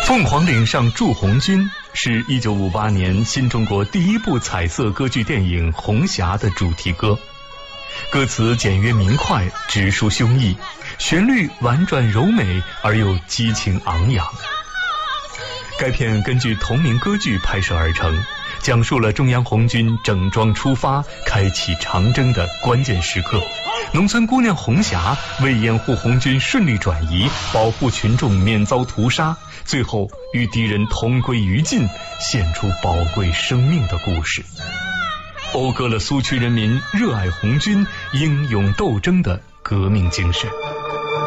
凤凰岭上驻红军是1958年新中国第一部彩色歌剧电影《红霞》的主题歌，歌词简约明快，直抒胸臆，旋律婉转柔美而又激情昂扬。该片根据同名歌剧拍摄而成，讲述了中央红军整装出发、开启长征的关键时刻。农村姑娘红霞为掩护红军顺利转移，保护群众免遭屠杀，最后与敌人同归于尽，献出宝贵生命的故事，讴歌了苏区人民热爱红军、英勇斗争的革命精神。